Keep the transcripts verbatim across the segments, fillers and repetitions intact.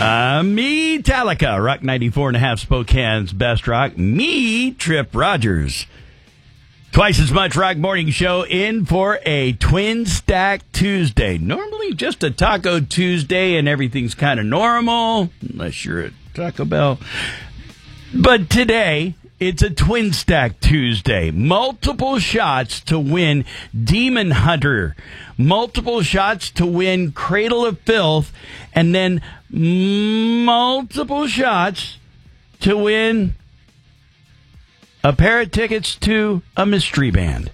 Uh, me, Metallica, Rock ninety-four and a half, Spokane's best rock. Me, Trip Rogers. Twice as much rock morning show in for a Twin Stack Tuesday. Normally just a Taco Tuesday and everything's kind of normal, unless you're at Taco Bell. But today, it's a Twin Stack Tuesday. Multiple shots to win Demon Hunter. Multiple shots to win Cradle of Filth. And then multiple shots to win a pair of tickets to a mystery band.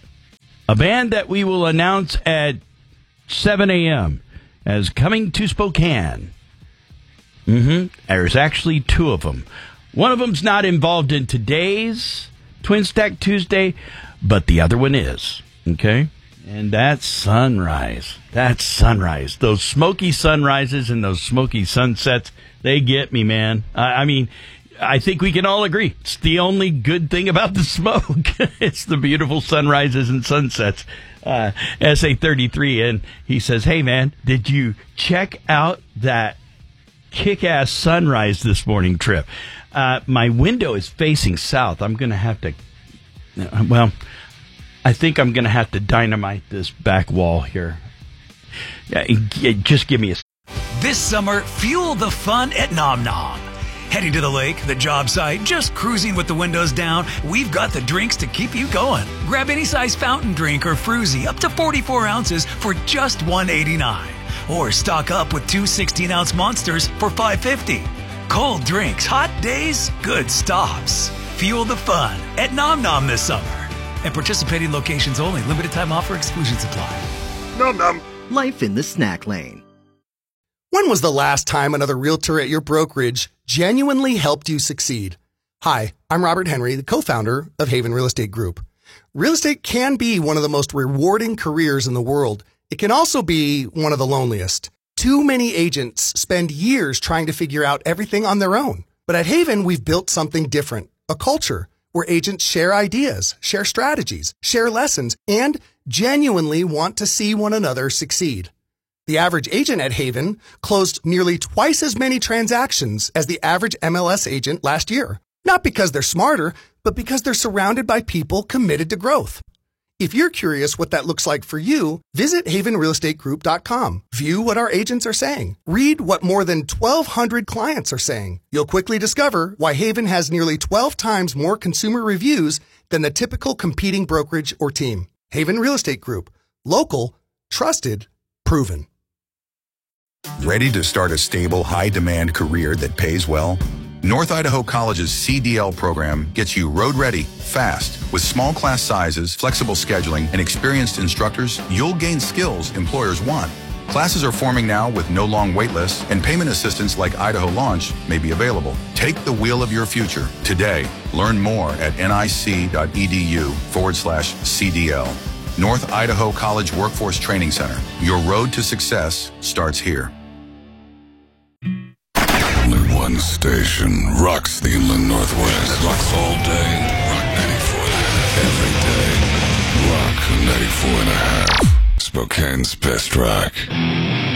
A band that we will announce at seven a.m. as coming to Spokane. Mm-hmm. There's actually two of them. One of them's not involved in today's Twin Stack Tuesday, but the other one is. Okay? And that's Sunrise. That's Sunrise. Those smoky sunrises and those smoky sunsets, they get me, man. I, I mean... I think we can all agree. It's the only good thing about the smoke. It's the beautiful sunrises and sunsets. Uh, S A thirty-three, and he says, hey, man, did you check out that kick-ass sunrise this morning, Trip? Uh, my window is facing south. I'm going to have to, well, I think I'm going to have to dynamite this back wall here. Yeah, just give me a... This summer, fuel the fun at Nom Nom. Heading to the lake, the job site, just cruising with the windows down, we've got the drinks to keep you going. Grab any size fountain drink or fruzy up to forty-four ounces for just one eighty-nine. Or stock up with two sixteen-ounce monsters for five fifty. Cold drinks, hot days, good stops. Fuel the fun at Nom Nom this summer. And participating locations only. Limited time offer, exclusions apply. Nom Nom. Life in the snack lane. When was the last time another realtor at your brokerage genuinely helped you succeed? Hi, I'm Robert Henry, the co-founder of Haven Real Estate Group. Real estate can be one of the most rewarding careers in the world. It can also be one of the loneliest. Too many agents spend years trying to figure out everything on their own. But at Haven, we've built something different, a culture where agents share ideas, share strategies, share lessons, and genuinely want to see one another succeed. The average agent at Haven closed nearly twice as many transactions as the average M L S agent last year. Not because they're smarter, but because they're surrounded by people committed to growth. If you're curious what that looks like for you, visit haven real estate group dot com. View what our agents are saying. Read what more than twelve hundred clients are saying. You'll quickly discover why Haven has nearly twelve times more consumer reviews than the typical competing brokerage or team. Haven Real Estate Group. Local, trusted, proven. Ready to start a stable, high-demand career that pays well? North Idaho College's C D L program gets you road-ready, fast. With small class sizes, flexible scheduling, and experienced instructors, you'll gain skills employers want. Classes are forming now with no long wait lists, and payment assistance like Idaho Launch may be available. Take the wheel of your future today. Learn more at nic.edu forward slash CDL. North Idaho College Workforce Training Center. Your road to success starts here. Only one station rocks the inland Northwest. Rocks all day. Rock ninety-four and a half. Every day. Rock ninety-four and a half. Spokane's best rock.